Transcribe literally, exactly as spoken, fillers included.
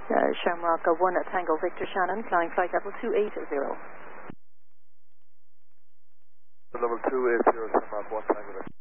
Uh, Shamrock uh, one Tango Victor Shannon, flying flight level two eight zero. Level two eight zero, Shamrock one Tango Victor.